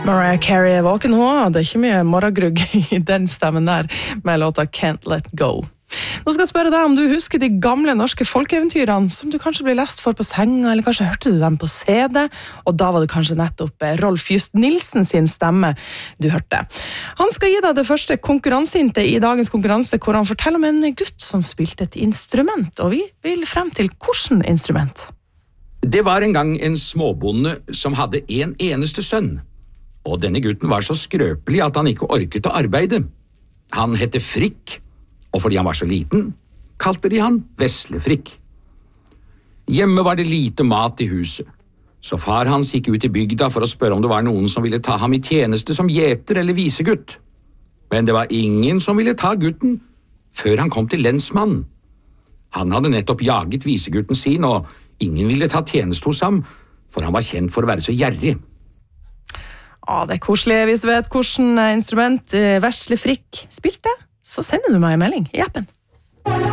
Mariah Carey våken nå, det ikke mye morgengrugg I den stemmen der med låta Can't Let Go. Nå skal jeg spørre deg om du husker de gamle norske folkeeventyrene som du kanskje ble lest for på senga, eller kanskje hørte du dem på CD, og da var det kanskje nettopp Rolf Just Nilsen sin stemme du hørte. Han skal gi deg det første konkurransehintet I dagens konkurranse, hvor han forteller om en gutt som spilte et instrument, og vi vil frem til hvordan instrument. Det var en gang en småbonde som hadde en eneste sønn, og denne gutten var så skrøpelig at han ikke orket å arbeide. Han hette Frikk, og fordi han var så liten, kalte de han Veslefrikk. Hjemme var det lite mat I huset, så far hans gikk ut I bygda for å spørre om det var noen som ville ta ham I tjeneste som gjeter eller visegutt. Men det var ingen som ville ta gutten før han kom til lensmannen. Han hadde nettopp jaget visegutten sin, og ingen ville ta tjeneste hos ham, for han var kjent for å være så gjerrig. Det koselig hvis du vet hvordan instrument Veslefrikk spilte, så sender du meg en melding I appen.